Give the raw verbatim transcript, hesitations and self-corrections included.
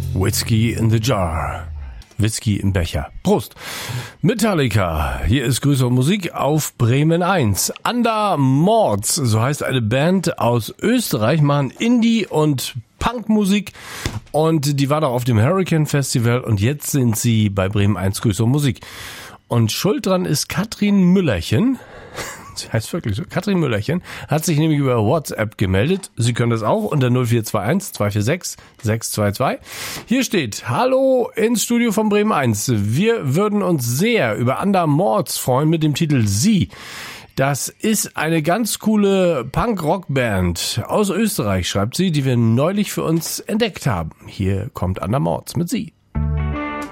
Whiskey in the Jar. Whisky im Becher. Prost. Metallica. Hier ist Grüße und Musik auf Bremen eins. Under Mords, so heißt eine Band aus Österreich, machen Indie und Punkmusik und die war da auf dem Hurricane Festival und jetzt sind sie bei Bremen eins Grüße und Musik. Und schuld dran ist Katrin Müllerchen. Sie heißt wirklich so. Katrin Müllerchen hat sich nämlich über WhatsApp gemeldet. Sie können das auch unter null vier zwei eins zwei vier sechs sechs zwei zwei. Hier steht: Hallo ins Studio von Bremen eins. Wir würden uns sehr über Under Mords freuen mit dem Titel Sie. Das ist eine ganz coole Punk-Rock-Band aus Österreich, schreibt sie, die wir neulich für uns entdeckt haben. Hier kommt Under Mords mit Sie.